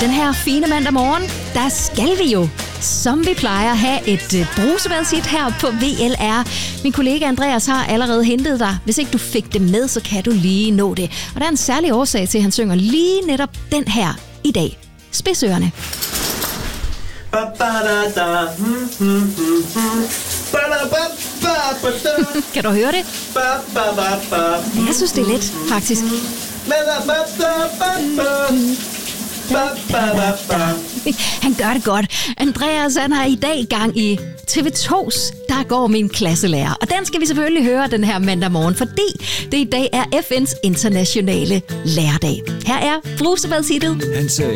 Den her fine mandag morgen, der skal vi jo, som vi plejer, have et brusebadshit her på VLR. Min kollega Andreas har allerede hentet dig. Hvis ikke du fik det med, så kan du lige nå det. Og der er en særlig årsag til, at han synger lige netop den her i dag. Spidsørerne. Kan du høre det? Jeg synes, det er let, faktisk. Han gør det godt. Andreas, han har i dag gang i TV2's Der går min klasselærer. Og den skal vi selvfølgelig høre den her mandag morgen, fordi det i dag er FN's internationale lærerdag. Her er brusebadshittet.